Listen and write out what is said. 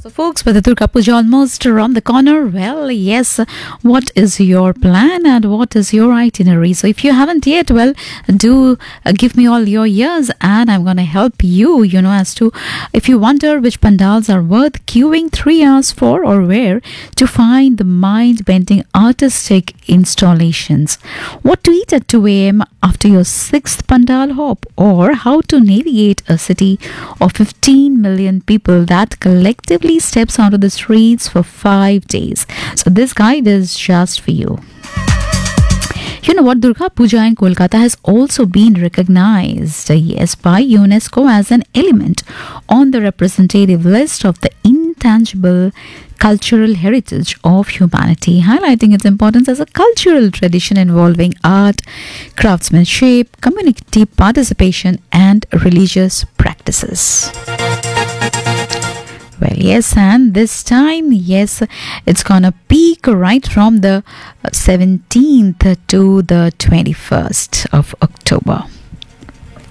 So, folks, with the Durga Puja almost around the corner, well, yes, what is your plan and what is your itinerary? So, if you haven't yet, well, do give me all your years and I'm going to help you, as to if you wonder which pandals are worth queuing 3 hours for or where to find the mind bending artistic installations, what to eat at 2 a.m. after your 6th pandal hop, or how to navigate a city of 15 million people that collectively steps onto the streets for 5 days. So this guide is just for you. You know what? Durga Puja in Kolkata has also been recognized, yes, by UNESCO as an element on the representative list of the intangible cultural heritage of humanity, highlighting its importance as a cultural tradition involving art, craftsmanship, community participation, and religious practices. Well, yes, and this time, yes, it's gonna peak right from the 17th to the 21st of October.